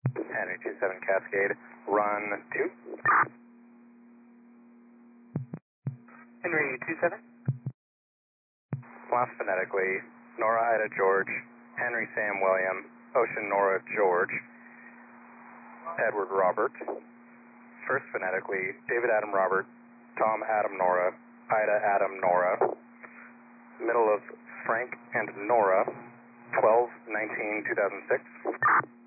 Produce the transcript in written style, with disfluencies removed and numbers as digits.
Henry 27 Cascade, run 2. Henry 27. Last phonetically, Nora Ida George, Henry Sam William, Ocean Nora George, Edward Robert. First phonetically, David Adam Robert, Tom Adam Nora, Ida Adam Nora. Middle of Frank and Nora, 12-19-2006.